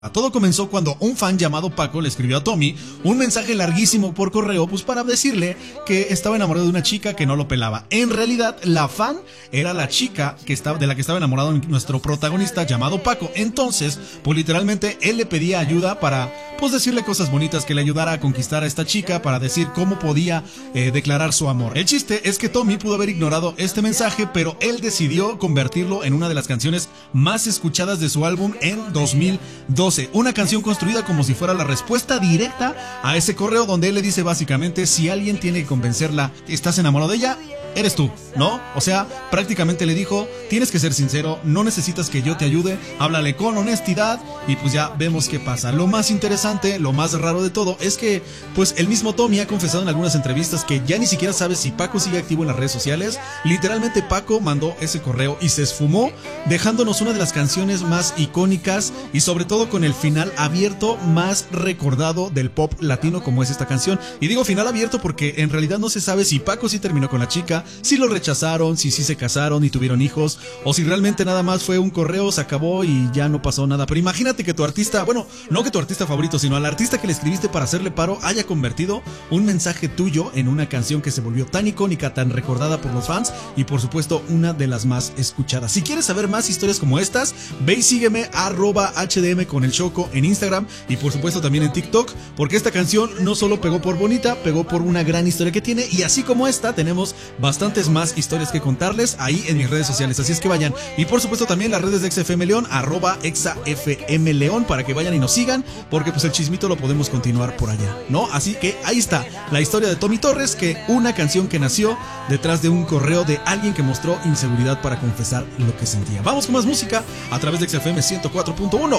Todo comenzó cuando un fan llamado Paco le escribió a Tommy un mensaje larguísimo por correo, pues para decirle que estaba enamorado de una chica que no lo pelaba. En realidad, la fan era la chica de la que estaba enamorado nuestro protagonista llamado Paco. Entonces, pues literalmente él le pedía ayuda para, pues decirle cosas bonitas, que le ayudara a conquistar a esta chica, para decir cómo podía declarar su amor. El chiste es que Tommy pudo haber ignorado este mensaje, pero él decidió convertirlo en una de las canciones más escuchadas de su álbum en 2012. Una canción construida como si fuera la respuesta directa a ese correo, donde él le dice básicamente: si alguien tiene que convencerla, estás enamorado de ella, eres tú, ¿no? O sea, prácticamente le dijo: tienes que ser sincero, no necesitas que yo te ayude, háblale con honestidad y pues ya vemos qué pasa. Lo más interesante, lo más raro de todo es que pues el mismo Tommy ha confesado en algunas entrevistas que ya ni siquiera sabe si Paco sigue activo en las redes sociales. Literalmente Paco mandó ese correo y se esfumó, dejándonos una de las canciones más icónicas y sobre todo con el final abierto más recordado del pop latino, como es esta canción. Y digo final abierto porque en realidad no se sabe si Paco sí terminó con la chica, si lo rechazaron, si sí se casaron y tuvieron hijos, o si realmente nada más fue un correo, se acabó y ya no pasó nada. Pero imagínate que tu artista, bueno, no que tu artista favorito, sino al artista que le escribiste para hacerle paro, haya convertido un mensaje tuyo en una canción que se volvió tan icónica, tan recordada por los fans y por supuesto una de las más escuchadas. Si quieres saber más historias como estas, ve y sígueme @HDM con el Choco en Instagram y por supuesto también en TikTok, porque esta canción no solo pegó por bonita, pegó por una gran historia que tiene, y así como esta tenemos bastantes más historias que contarles ahí en mis redes sociales, así es que vayan. Y por supuesto también las redes de XFM León, @ExaFM León, para que vayan y nos sigan, porque pues el chismito lo podemos continuar por allá, ¿no? Así que ahí está la historia de Tommy Torres, que una canción que nació detrás de un correo de alguien que mostró inseguridad para confesar lo que sentía. Vamos con más música a través de XFM 104.1.